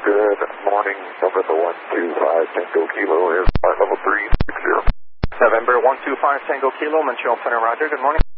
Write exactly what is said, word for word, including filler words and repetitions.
Good morning, November one two five Tango Kilo is flight level three six zero. November one two five Tango Kilo, Montreal Center, roger, good morning.